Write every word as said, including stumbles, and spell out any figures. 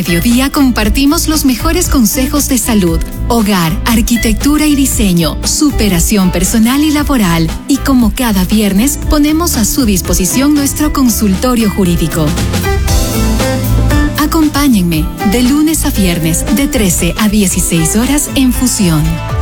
mediodía compartimos los mejores consejos de salud, hogar, arquitectura y diseño, superación personal y laboral. Y como cada viernes, ponemos a su disposición nuestro consultorio jurídico. Acompáñenme de lunes a viernes de trece a dieciséis horas en Fusión.